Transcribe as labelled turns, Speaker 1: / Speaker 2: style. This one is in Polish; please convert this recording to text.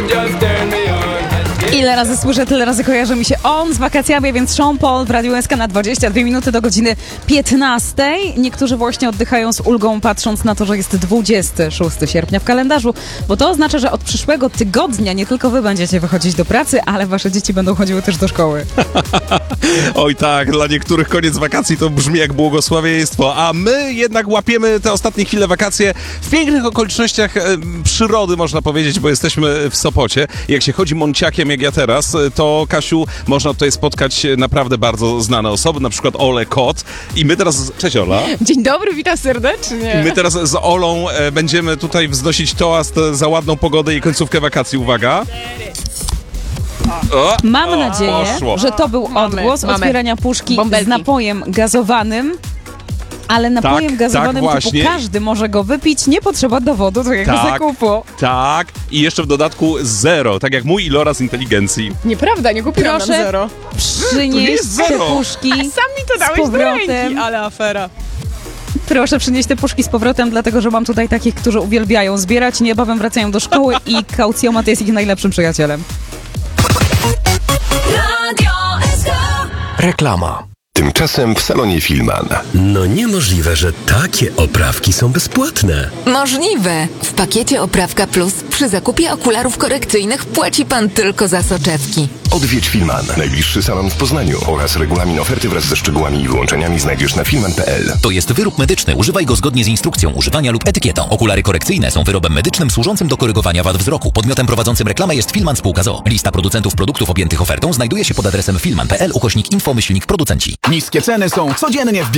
Speaker 1: Ile razy słyszę, tyle razy kojarzy mi się on z wakacjami, więc Sean Paul w Radiu SK na 22 minuty do godziny 15. Niektórzy właśnie oddychają z ulgą, patrząc na to, że jest 26 sierpnia w kalendarzu, bo to oznacza, że od przyszłego tygodnia nie tylko wy będziecie wychodzić do pracy, ale wasze dzieci będą chodziły też do szkoły.
Speaker 2: Oj tak, dla niektórych koniec wakacji to brzmi jak błogosławieństwo, a my jednak łapiemy te ostatnie chwile wakacje w pięknych okolicznościach przyrody, można powiedzieć, bo jesteśmy w Sopocie. Jak się chodzi Monciakiem, jak ja teraz, to Kasiu, można tutaj spotkać naprawdę bardzo znane osoby, na przykład Ole Kot. I my teraz... Cześć Ola.
Speaker 3: Dzień dobry, witam serdecznie.
Speaker 2: My teraz z Olą będziemy tutaj wznosić toast za ładną pogodę i końcówkę wakacji. Uwaga.
Speaker 1: Mam nadzieję,
Speaker 2: poszło.
Speaker 1: że to był odgłos otwierania puszki
Speaker 3: Bąbelki.
Speaker 1: z napojem gazowanym. Ale napojem gazowanym typu
Speaker 2: właśnie.
Speaker 1: każdy może go wypić, nie potrzeba dowodu do jego zakupu.
Speaker 2: Tak, i jeszcze w dodatku zero, tak jak mój iloraz inteligencji.
Speaker 3: Nieprawda, nie kupiłam nam
Speaker 1: Proszę
Speaker 3: zero.
Speaker 1: przynieść
Speaker 2: jest
Speaker 1: te
Speaker 2: zero.
Speaker 1: puszki
Speaker 3: Sam mi to dałeś
Speaker 1: z
Speaker 3: do
Speaker 1: powrotem.
Speaker 3: ręki, ale afera.
Speaker 1: Proszę przynieść te puszki z powrotem, dlatego że mam tutaj takich, którzy uwielbiają zbierać, niebawem wracają do szkoły i kaucjomat jest ich najlepszym przyjacielem.
Speaker 4: Reklama.
Speaker 5: Tymczasem w salonie Filman.
Speaker 4: No niemożliwe, że takie oprawki są bezpłatne.
Speaker 6: Możliwe. W pakiecie Oprawka Plus przy zakupie okularów korekcyjnych płaci pan tylko za soczewki.
Speaker 5: Odwiedź Filman, najbliższy salon w Poznaniu oraz regulamin oferty wraz ze szczegółami i wyłączeniami znajdziesz na filman.pl.
Speaker 7: To jest wyrób medyczny. Używaj go zgodnie z instrukcją używania lub etykietą. Okulary korekcyjne są wyrobem medycznym służącym do korygowania wad wzroku. Podmiotem prowadzącym reklamę jest Filman Spółka z o.o. Lista producentów produktów objętych ofertą znajduje się pod adresem filman.pl /info-producenci.
Speaker 8: Niskie ceny są codziennie w